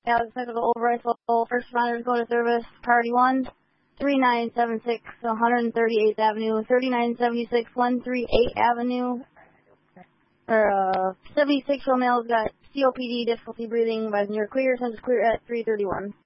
Alex Technical Over Rifle, first responders go to service, priority 1, 3976 138th Avenue, 3976 138th Avenue, 76-year-old male's got COPD, difficulty breathing, but near clear, census clear at 331.